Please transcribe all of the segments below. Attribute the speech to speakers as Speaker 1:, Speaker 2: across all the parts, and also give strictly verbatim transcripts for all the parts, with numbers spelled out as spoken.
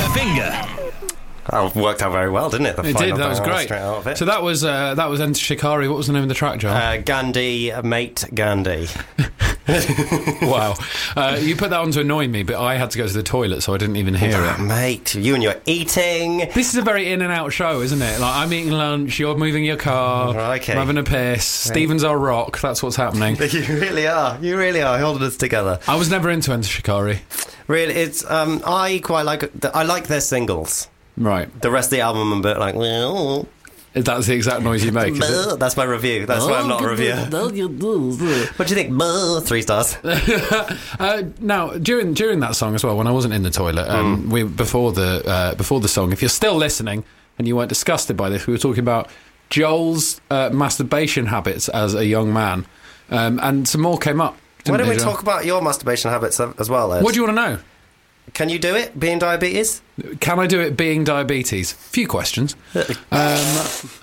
Speaker 1: Finger.
Speaker 2: That worked out very well, didn't it? The
Speaker 3: It did, that was great.
Speaker 2: Straight out of it.
Speaker 3: So that was uh, that was Enter Shikari. What was the name of the track, John?
Speaker 2: Uh, Gandhi, mate Gandhi.
Speaker 3: Wow. Uh, you put that on to annoy me, but I had to go to the toilet, so I didn't even hear it.
Speaker 2: Mate, you and your eating.
Speaker 3: This is a very in and out show, isn't it? Like, I'm eating lunch, you're moving your car,
Speaker 2: Okay.
Speaker 3: I'm having a piss, Stephen's our rock, that's what's happening.
Speaker 2: You really are. You really are holding us together.
Speaker 3: I was never into Enter Shikari.
Speaker 2: Really, it's um, I quite like. The, I like their singles.
Speaker 3: Right.
Speaker 2: The rest of the album, I'm a bit like. Well,
Speaker 3: that's the exact noise you make. Is it?
Speaker 2: that's my review. That's why I'm not a reviewer. What do you think? Three stars.
Speaker 3: uh, now, during during that song as well, when I wasn't in the toilet, um, mm. we before the uh, before the song, if you're still listening and you weren't disgusted by this, we were talking about Joel's uh, masturbation habits as a young man, um, and some more came up.
Speaker 2: Why don't we
Speaker 3: Joel?
Speaker 2: talk about your masturbation habits as well, Ed?
Speaker 3: What do you want to know?
Speaker 2: Can you do it, being diabetes?
Speaker 3: Can I do it being diabetes? Few questions. um,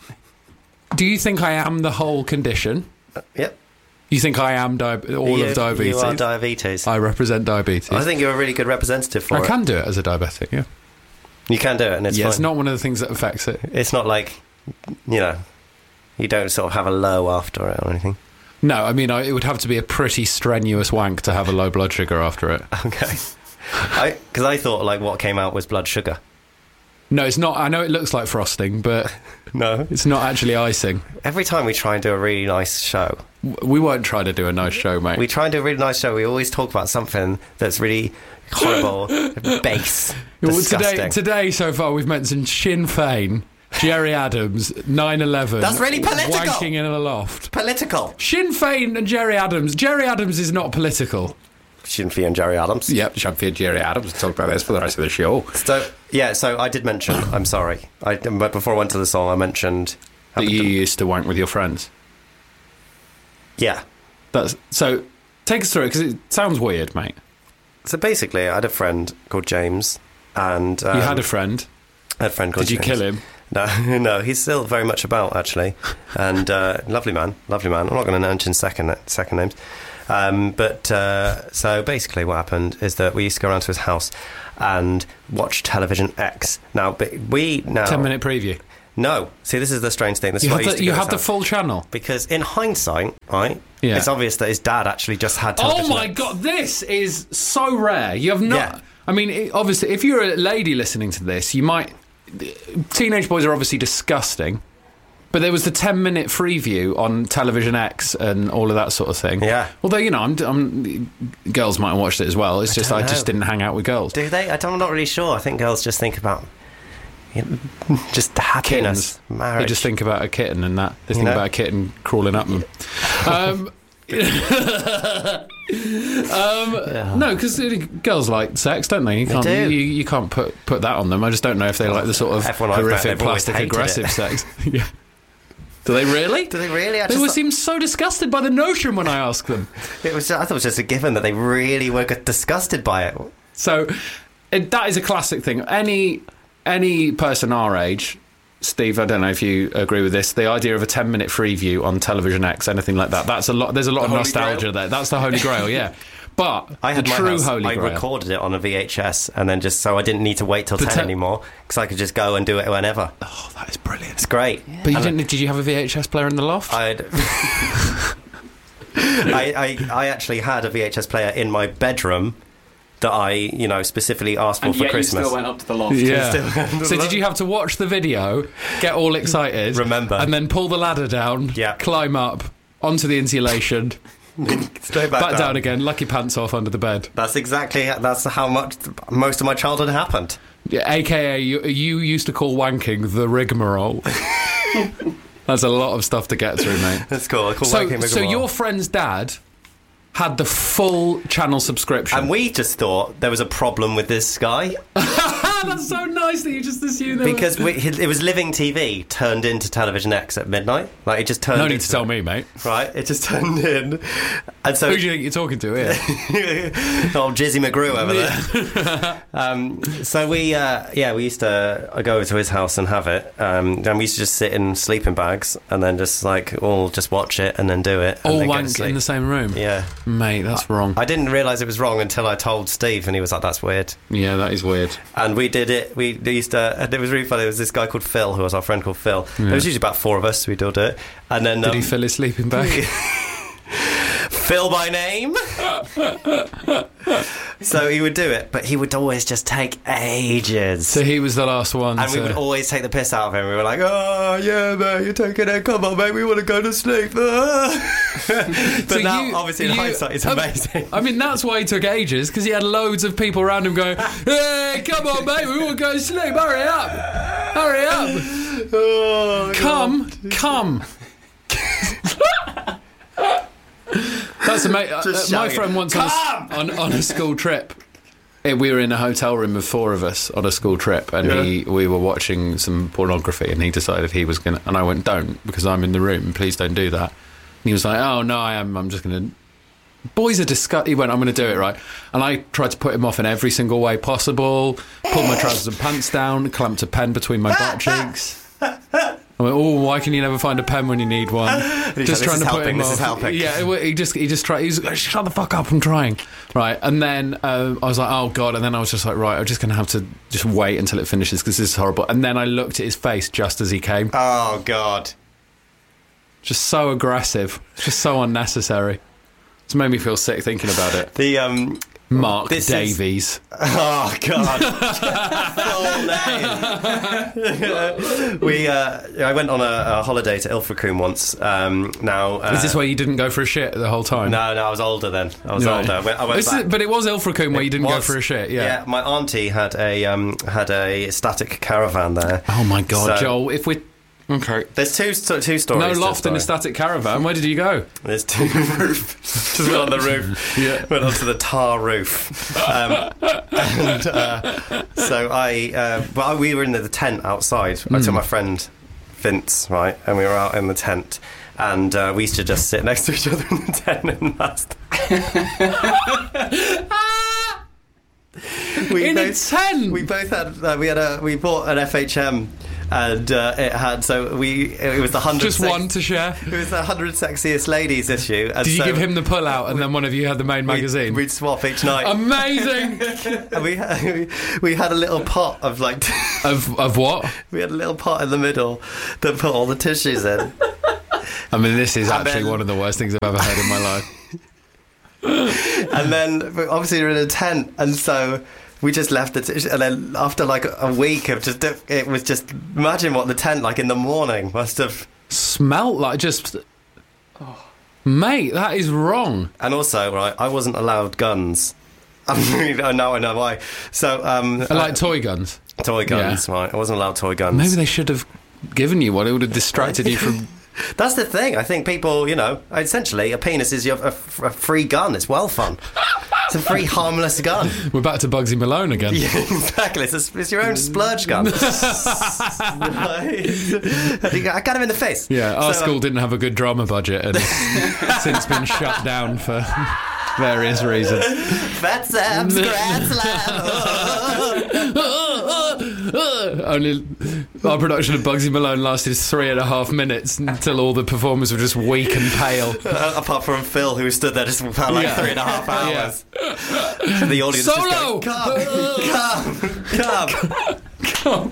Speaker 3: do you think I am the whole condition?
Speaker 2: Uh, yep.
Speaker 3: You think I am di- all
Speaker 2: you,
Speaker 3: of diabetes?
Speaker 2: You are diabetes.
Speaker 3: I represent diabetes.
Speaker 2: I think you're a really good representative for
Speaker 3: I
Speaker 2: it.
Speaker 3: I can do it as a diabetic, yeah.
Speaker 2: You can do it, and it's
Speaker 3: yeah,
Speaker 2: fine.
Speaker 3: It's not one of the things that affects it.
Speaker 2: It's not like, you know, you don't sort of have a low after it or anything.
Speaker 3: No, I mean, I, it would have to be a pretty strenuous wank to have a low blood sugar after it.
Speaker 2: Okay. Because I, I thought, like, what came out was blood sugar.
Speaker 3: No, it's not. I know it looks like frosting, but
Speaker 2: no,
Speaker 3: it's not actually icing.
Speaker 2: Every time we try and do a really nice show...
Speaker 3: We won't try to do a nice show, mate.
Speaker 2: We try and do a really nice show. We always talk about something that's really horrible, base,
Speaker 3: well,
Speaker 2: disgusting.
Speaker 3: Today, today, so far, we've mentioned Sinn Féin, Jerry Adams, nine eleven.
Speaker 2: That's really political.
Speaker 3: Wanking in a loft.
Speaker 2: Political.
Speaker 3: Sinn Féin and Jerry Adams. Jerry Adams is not political.
Speaker 2: Sinn Féin and Jerry Adams.
Speaker 3: Yep, Sinn Féin and Jerry Adams. We'll talk about this for the rest of the show.
Speaker 2: So, yeah, so I did mention, I'm sorry, I, but before I went to the song, I mentioned...
Speaker 3: That you used to wank with your friends.
Speaker 2: Yeah.
Speaker 3: That's, so, take us through it, because it sounds weird, mate.
Speaker 2: So basically, I had a friend called James, and... Um,
Speaker 3: you had a friend?
Speaker 2: I had a friend called
Speaker 3: Did you
Speaker 2: James.
Speaker 3: kill him?
Speaker 2: No, no, he's still very much about, actually. And uh, lovely man, lovely man. I'm not going to mention second second names. Um, but, uh, so basically what happened is that we used to go around to his house and watch Television X. Now, but we now...
Speaker 3: ten minute preview.
Speaker 2: No. See, this is the strange thing. This
Speaker 3: you
Speaker 2: is
Speaker 3: have
Speaker 2: why I used
Speaker 3: the,
Speaker 2: to
Speaker 3: you
Speaker 2: go
Speaker 3: have
Speaker 2: to
Speaker 3: the
Speaker 2: his
Speaker 3: full channel?
Speaker 2: Because in hindsight, right,
Speaker 3: yeah.
Speaker 2: it's obvious that his dad actually just had Television
Speaker 3: Oh my
Speaker 2: X.
Speaker 3: God, this is so rare. You have not...
Speaker 2: Yeah.
Speaker 3: I mean, it, obviously, if you're a lady listening to this, you might... Teenage boys are obviously disgusting, but there was the ten minute free view on Television X and all of that sort of thing.
Speaker 2: Yeah.
Speaker 3: Although, you know, I'm, I'm, girls might have watched it as well. It's
Speaker 2: I
Speaker 3: just
Speaker 2: don't
Speaker 3: I
Speaker 2: know.
Speaker 3: just didn't hang out with girls.
Speaker 2: Do they? I don't, I'm not really sure. I think girls just think about... You know, just happiness,
Speaker 3: Kittens.
Speaker 2: marriage.
Speaker 3: They just think about a kitten and that. They
Speaker 2: You
Speaker 3: think
Speaker 2: know?
Speaker 3: about a kitten crawling up them. um, um,
Speaker 2: Yeah.
Speaker 3: no, because girls like sex, don't they? You can't.
Speaker 2: do.
Speaker 3: You, you can't put put that on them. I just don't know if they like the sort of
Speaker 2: Everyone I've met,
Speaker 3: horrific,
Speaker 2: they've always
Speaker 3: plastic,
Speaker 2: hated
Speaker 3: aggressive
Speaker 2: it.
Speaker 3: sex. Yeah. Do they really?
Speaker 2: Do they really? I
Speaker 3: They
Speaker 2: just
Speaker 3: would
Speaker 2: thought-
Speaker 3: seem so disgusted by the notion when I ask them.
Speaker 2: It was. I thought it was just a given that they really were disgusted by it.
Speaker 3: So it, that is a classic thing. Any any person our age, Steve, I don't know if you agree with this. The idea of a ten minute free view on Television X, anything like that. That's a lot. There's a lot
Speaker 2: The
Speaker 3: of
Speaker 2: Holy
Speaker 3: nostalgia
Speaker 2: Grail.
Speaker 3: there. That's the Holy Grail. Yeah. But
Speaker 2: I had
Speaker 3: the
Speaker 2: my
Speaker 3: true
Speaker 2: house,
Speaker 3: Holy
Speaker 2: I
Speaker 3: Grail.
Speaker 2: recorded it on a V H S, and then just so I didn't need to wait till
Speaker 3: The
Speaker 2: ten
Speaker 3: te-
Speaker 2: anymore, because I could just go and do it whenever.
Speaker 3: Oh, that is brilliant.
Speaker 2: It's great.
Speaker 3: But you
Speaker 2: And
Speaker 3: didn't? Did you have a V H S player in the loft?
Speaker 2: I'd I, I I actually had a V H S player in my bedroom that I, you know, specifically asked for
Speaker 4: And
Speaker 2: for
Speaker 4: yet
Speaker 2: Christmas.
Speaker 4: you still went up to the loft.
Speaker 3: Yeah.
Speaker 2: Still-
Speaker 3: So did you have to watch the video, get all excited,
Speaker 2: Remember.
Speaker 3: and then pull the ladder down,
Speaker 2: Yeah.
Speaker 3: climb up onto the insulation,
Speaker 2: Straight back,
Speaker 3: back
Speaker 2: down.
Speaker 3: down again, lucky pants off under the bed?
Speaker 2: That's exactly that's how much most of my childhood happened.
Speaker 3: Yeah, A K A you, you used to call wanking the rigmarole. That's a lot of stuff to get through, mate.
Speaker 2: That's cool. I call
Speaker 3: So,
Speaker 2: wanking
Speaker 3: so
Speaker 2: rigmarole.
Speaker 3: your friend's dad had the full channel subscription.
Speaker 2: And we just thought there was a problem with this guy
Speaker 3: That's so nice that you just assumed that.
Speaker 2: because we, it was Living T V turned into Television X at midnight. Like it just turned.
Speaker 3: no need
Speaker 2: into
Speaker 3: to tell me, mate.
Speaker 2: Right, it just turned in, and so
Speaker 3: Who do you think you're talking to here?
Speaker 2: old Jizzy McGrew over there. um, so we, uh, yeah, we used to uh, go over to his house and have it. Um, and we used to just sit in sleeping bags and then just like all just watch it and then do it. and
Speaker 3: All
Speaker 2: then go to
Speaker 3: wank
Speaker 2: sleep.
Speaker 3: in the same room.
Speaker 2: Yeah,
Speaker 3: Mate, that's wrong.
Speaker 2: I didn't realise it was wrong until I told Steve, and he was like, "That's weird."
Speaker 3: Yeah, that is weird.
Speaker 2: And we did it. We used to, and it was really funny. There was this guy called Phil, who was our friend called Phil. Yeah. There was usually about four of us. So we'd all do it. And then
Speaker 3: did
Speaker 2: um,
Speaker 3: he fill his sleeping bag?
Speaker 2: Phil by name. So he would do it, but he would always just take ages.
Speaker 3: So he was the last one.
Speaker 2: And
Speaker 3: to...
Speaker 2: we would always take the piss out of him. We were like, oh, yeah, mate, you're taking it. Come on, mate, we want to go to sleep. But so now, you, obviously, in you, hindsight, it's amazing.
Speaker 3: I mean, that's why he took ages, because he had loads of people around him going, hey, come on, mate, we want to go to sleep. Hurry up. Hurry up.
Speaker 2: Oh,
Speaker 3: come, God. come. That's amazing. Uh, my friend once on a, on, on a school trip, we were in a hotel room of four of us on a school trip, and yeah. he we were watching some pornography, and he decided he was going to, and I went, don't, because I'm in the room, please don't do that. And he was like, oh no, I am, I'm just going to, boys are disgusting. He went, I'm going to do it, right? And I tried to put him off in every single way possible, pulled my trousers and pants down, clamped a pen between my butt cheeks. I went, oh, why can you never find a pen when you need one? Just
Speaker 2: like,
Speaker 3: trying to
Speaker 2: helping,
Speaker 3: put him
Speaker 2: this
Speaker 3: off.
Speaker 2: Is helping.
Speaker 3: Yeah, he just he just tried. He was like, shut the fuck up, I'm trying. Right, and then um, I was like, oh god, and then I was just like, right, I'm just going to have to just wait until it finishes because this is horrible. And then I looked at his face just as he came.
Speaker 2: Oh god,
Speaker 3: just so aggressive, just so unnecessary. It's made me feel sick thinking about it.
Speaker 2: The um.
Speaker 3: Mark this Davies.
Speaker 2: Is... Oh God! Full name. we. Uh, I went on a, a holiday to Ilfracombe once. Um, now, uh,
Speaker 3: is this where you didn't go for a shit the whole time?
Speaker 2: No, no. I was older then. I was
Speaker 3: right.
Speaker 2: older. I went, I went
Speaker 3: back. But it was Ilfracombe where you didn't was, go for a shit. Yeah.
Speaker 2: Yeah. My auntie had a um, had a static caravan there.
Speaker 3: Oh my God,
Speaker 2: so,
Speaker 3: Joel! If we. Okay.
Speaker 2: There's two two stories.
Speaker 3: No loft in a static caravan. Where did you go?
Speaker 2: There's two roof. Just went on the roof. Yeah. Went onto the tar roof. Um, and uh, so I, uh, well, we were in the tent outside. Mm. I took my friend Vince, right, and we were out in the tent, and uh, we used to just sit next to each other in the tent and must. we
Speaker 3: in
Speaker 2: both,
Speaker 3: a tent.
Speaker 2: We both had. Uh, we had a. We bought an F H M. And uh, it had so we it was the hundred
Speaker 3: just sex- one to share.
Speaker 2: It was the hundred sexiest ladies issue. And
Speaker 3: Did you
Speaker 2: so
Speaker 3: give him the pull out, and we, then one of you had the main magazine?
Speaker 2: We'd, we'd swap each night.
Speaker 3: Amazing.
Speaker 2: And we had, we had a little pot of like
Speaker 3: of of what?
Speaker 2: We had a little pot in the middle that put all the tissues in.
Speaker 3: I mean, this is and actually then, one of the worst things I've ever heard in my life.
Speaker 2: And then obviously you're in a tent, and so. We just left the t- and then after like a week of just it was just imagine what the tent like in the morning must have
Speaker 3: smelt like. Just oh. Mate, that is wrong.
Speaker 2: And also, right, I wasn't allowed guns. I mean, I know, I know why. So, um,
Speaker 3: I like uh, toy guns.
Speaker 2: Toy guns, yeah. Right? I wasn't allowed toy guns.
Speaker 3: Maybe they should have given you one. It would have distracted you from.
Speaker 2: That's the thing. I think people, you know, essentially, a penis is your, a, a free gun. It's well fun. It's a free, harmless gun.
Speaker 3: We're back to Bugsy Malone again.
Speaker 2: Yeah, exactly. It's, a, it's your own splurge gun. I got him in the face.
Speaker 3: Yeah, our
Speaker 2: so,
Speaker 3: school
Speaker 2: um,
Speaker 3: didn't have a good drama budget and it's since been shut down for various reasons.
Speaker 2: Fat Sam, Scrat Slam.
Speaker 3: Only our production of Bugsy Malone lasted three and a half minutes until all the performers were just weak and pale.
Speaker 2: Uh, apart from Phil, who stood there just for like yeah. three and a half hours. Yeah. The audience
Speaker 3: Solo!
Speaker 2: Just going, come, come, come.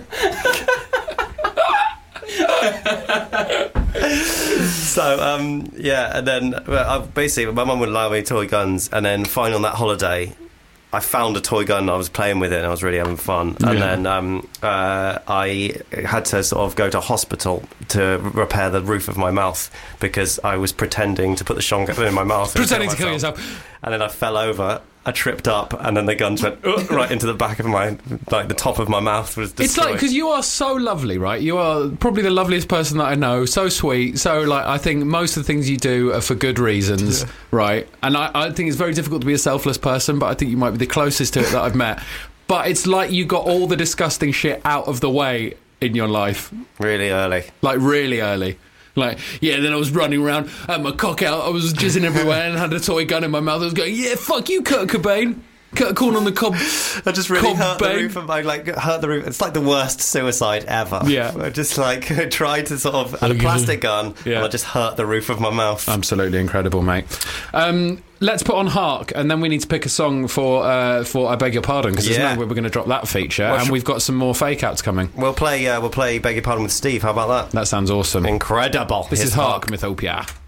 Speaker 2: So um, yeah, and then well, I, basically my mum would allow me toy guns, and then finally on that holiday I found a toy gun, I was playing with it and I was really having fun, and yeah. then um, uh, I had to sort of go to hospital to repair the roof of my mouth because I was pretending to put the shotgun in my mouth
Speaker 3: pretending to kill yourself,
Speaker 2: and then I fell over, I tripped up, and then the guns went uh, right into the back of my, like the top of my mouth was destroyed.
Speaker 3: It's like, because you are so lovely, right? You are probably the loveliest person that I know, so sweet, so like, I think most of the things you do are for good reasons, yeah. right? And I, I think it's very difficult to be a selfless person, but I think you might be the closest to it that I've met. But it's like you got all the disgusting shit out of the way in your life.
Speaker 2: Really early.
Speaker 3: Like, really early. Like, yeah, then I was running around, had my cock out, I was jizzing everywhere and had a toy gun in my mouth. I was going, yeah, fuck you, Kurt Cobain. Kurt Corn on the cob.
Speaker 2: I just really hurt the roof of my, like, hurt the roof. It's like the worst suicide ever.
Speaker 3: Yeah.
Speaker 2: I just, like, tried to sort of, had a plastic gun, yeah. and I just hurt the roof of my mouth.
Speaker 3: Absolutely incredible, mate. Um, let's put on Hark, and then we need to pick a song for uh, for I Beg Your Pardon, because
Speaker 2: Yeah.
Speaker 3: there's no way we're going to drop that feature,
Speaker 2: Well,
Speaker 3: and
Speaker 2: sh-
Speaker 3: we've got some more fake outs coming.
Speaker 2: We'll play. Uh, we'll play. Beg Your Pardon with Steve. How about that?
Speaker 3: That sounds awesome.
Speaker 2: Incredible.
Speaker 3: This
Speaker 2: Here's
Speaker 3: is Hark, Mythopia.